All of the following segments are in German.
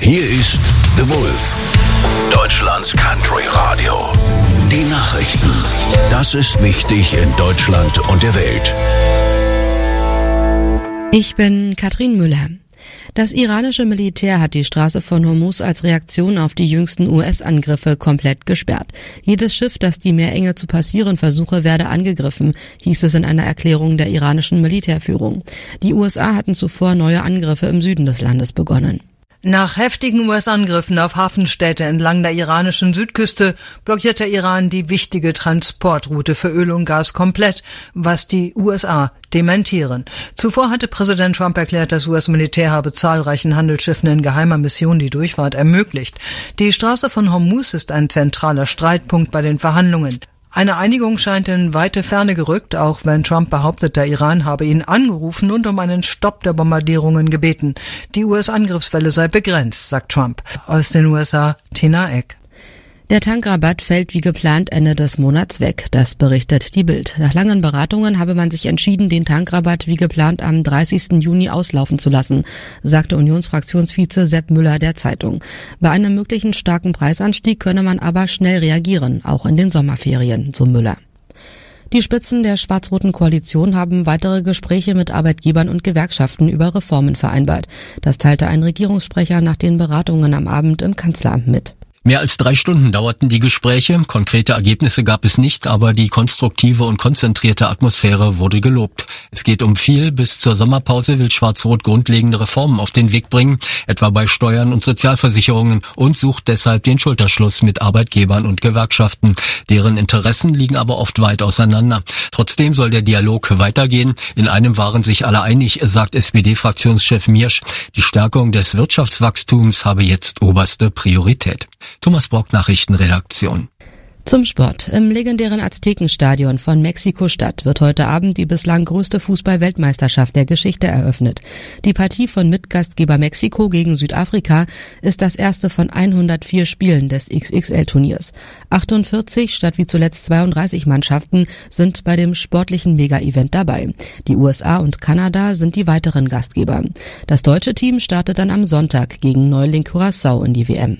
Hier ist The Wolf, Deutschlands Country Radio. Die Nachrichten. Das ist wichtig in Deutschland und der Welt. Ich bin Katrin Müller. Das iranische Militär hat die Straße von Hormuz als Reaktion auf die jüngsten US-Angriffe komplett gesperrt. Jedes Schiff, das die Meerenge zu passieren versuche, werde angegriffen, hieß es in einer Erklärung der iranischen Militärführung. Die USA hatten zuvor neue Angriffe im Süden des Landes begonnen. Nach heftigen US-Angriffen auf Hafenstädte entlang der iranischen Südküste blockiert der Iran die wichtige Transportroute für Öl und Gas komplett, was die USA dementieren. Zuvor hatte Präsident Trump erklärt, das US-Militär habe zahlreichen Handelsschiffen in geheimer Mission die Durchfahrt ermöglicht. Die Straße von Hormuz ist ein zentraler Streitpunkt bei den Verhandlungen. Eine Einigung scheint in weite Ferne gerückt, auch wenn Trump behauptet, der Iran habe ihn angerufen und um einen Stopp der Bombardierungen gebeten. Die US-Angriffswelle sei begrenzt, sagt Trump. Aus den USA, Tina Eck. Der Tankrabatt fällt wie geplant Ende des Monats weg, das berichtet die Bild. Nach langen Beratungen habe man sich entschieden, den Tankrabatt wie geplant am 30. Juni auslaufen zu lassen, sagte Unionsfraktionsvize Sepp Müller der Zeitung. Bei einem möglichen starken Preisanstieg könne man aber schnell reagieren, auch in den Sommerferien, so Müller. Die Spitzen der schwarz-roten Koalition haben weitere Gespräche mit Arbeitgebern und Gewerkschaften über Reformen vereinbart. Das teilte ein Regierungssprecher nach den Beratungen am Abend im Kanzleramt mit. Mehr als 3 Stunden dauerten die Gespräche. Konkrete Ergebnisse gab es nicht, aber die konstruktive und konzentrierte Atmosphäre wurde gelobt. Es geht um viel. Bis zur Sommerpause will Schwarz-Rot grundlegende Reformen auf den Weg bringen, etwa bei Steuern und Sozialversicherungen, und sucht deshalb den Schulterschluss mit Arbeitgebern und Gewerkschaften. Deren Interessen liegen aber oft weit auseinander. Trotzdem soll der Dialog weitergehen. In einem waren sich alle einig, sagt SPD-Fraktionschef Miersch. Die Stärkung des Wirtschaftswachstums habe jetzt oberste Priorität. Thomas Brock, Nachrichtenredaktion. Zum Sport. Im legendären Aztekenstadion von Mexiko-Stadt wird heute Abend die bislang größte Fußball-Weltmeisterschaft der Geschichte eröffnet. Die Partie von Mitgastgeber Mexiko gegen Südafrika ist das erste von 104 Spielen des XXL-Turniers. 48 statt wie zuletzt 32 Mannschaften sind bei dem sportlichen Mega-Event dabei. Die USA und Kanada sind die weiteren Gastgeber. Das deutsche Team startet dann am Sonntag gegen Neuling Curaçao in die WM.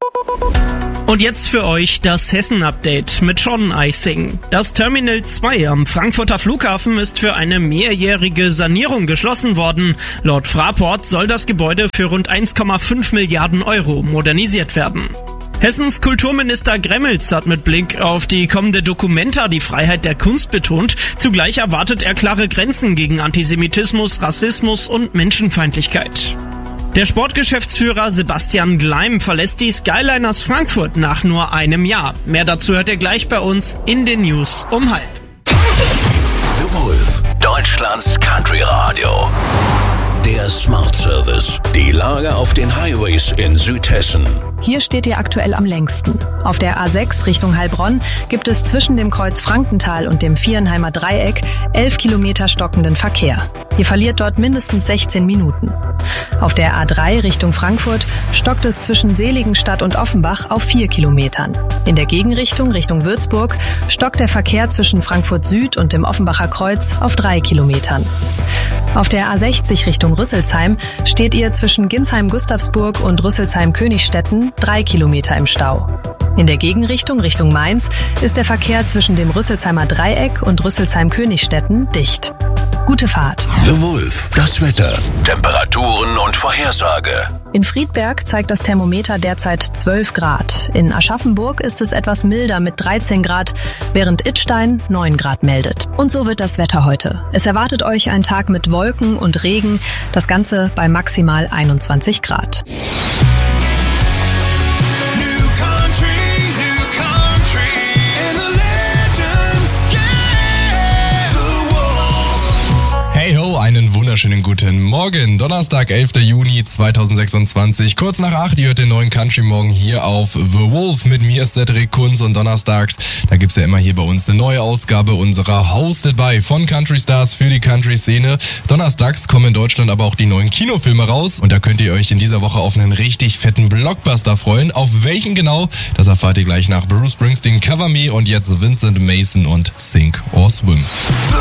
Und jetzt für euch das Hessen-Update mit Sean Eising. Das Terminal 2 am Frankfurter Flughafen ist für eine mehrjährige Sanierung geschlossen worden. Laut Fraport soll das Gebäude für rund 1,5 Milliarden Euro modernisiert werden. Hessens Kulturminister Gremmels hat mit Blick auf die kommende Documenta die Freiheit der Kunst betont. Zugleich erwartet er klare Grenzen gegen Antisemitismus, Rassismus und Menschenfeindlichkeit. Der Sportgeschäftsführer Sebastian Gleim verlässt die Skyliners Frankfurt nach nur einem Jahr. Mehr dazu hört ihr gleich bei uns in den News um 12:30. The Wolf, Deutschlands Country Radio. Der Smart Service. Die Lage auf den Highways in Südhessen. Hier steht ihr aktuell am längsten. Auf der A6 Richtung Heilbronn gibt es zwischen dem Kreuz Frankenthal und dem Vierenheimer Dreieck 11 Kilometer stockenden Verkehr. Ihr verliert dort mindestens 16 Minuten. Auf der A3 Richtung Frankfurt stockt es zwischen Seligenstadt und Offenbach auf 4 Kilometern. In der Gegenrichtung Richtung Würzburg stockt der Verkehr zwischen Frankfurt Süd und dem Offenbacher Kreuz auf 3 Kilometern. Auf der A60 Richtung Rüsselsheim steht ihr zwischen Ginsheim-Gustavsburg und Rüsselsheim-Königstetten 3 Kilometer im Stau. In der Gegenrichtung Richtung Mainz ist der Verkehr zwischen dem Rüsselsheimer Dreieck und Rüsselsheim-Königstetten dicht. Gute Fahrt. The Wolf, das Wetter, Temperaturen und Vorhersage. In Friedberg zeigt das Thermometer derzeit 12 Grad. In Aschaffenburg ist es etwas milder mit 13 Grad, während Idstein 9 Grad meldet. Und so wird das Wetter heute. Es erwartet euch ein Tag mit Wolken und Regen, das Ganze bei maximal 21 Grad. Hey ho, einen wunderschönen guten Morgen. Donnerstag, 11. Juni 2026. Kurz nach 8, ihr hört den neuen Country Morgen hier auf The Wolf. Mit mir ist Cedric Kunz und donnerstags, da gibt's ja immer hier bei uns eine neue Ausgabe unserer Hosted by von Country Stars für die Country-Szene. Donnerstags kommen in Deutschland aber auch die neuen Kinofilme raus und da könnt ihr euch in dieser Woche auf einen richtig fetten Blockbuster freuen. Auf welchen genau, das erfahrt ihr gleich nach Bruce Springsteen, Cover Me und jetzt Vincent Mason und Sink or Swim.